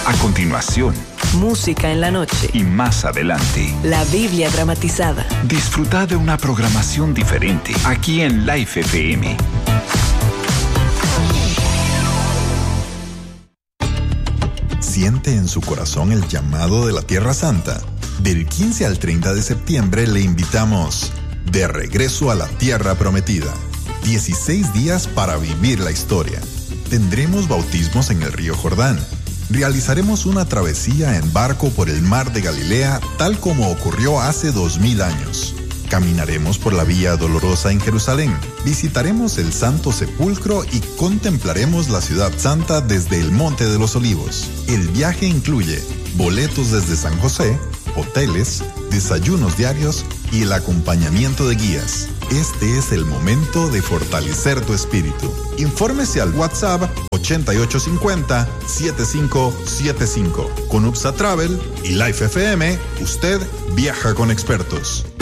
A continuación, música en la noche. Y más adelante, la Biblia dramatizada. Disfruta de una programación diferente aquí en Life FM. ¿Siente en su corazón el llamado de la Tierra Santa? Del 15 al 30 de septiembre le invitamos de regreso a la Tierra Prometida. 16 días para vivir la historia. Tendremos bautismos en el río Jordán. Realizaremos una travesía en barco por el mar de Galilea, tal como ocurrió hace 2000 años. Caminaremos por la Vía Dolorosa en Jerusalén. Visitaremos el Santo Sepulcro y contemplaremos la Ciudad Santa desde el Monte de los Olivos. El viaje incluye boletos desde San José, hoteles, desayunos diarios y el acompañamiento de guías. Este es el momento de fortalecer tu espíritu. Infórmese al WhatsApp 8850-7575. Con UPSA Travel y Life FM, usted viaja con expertos.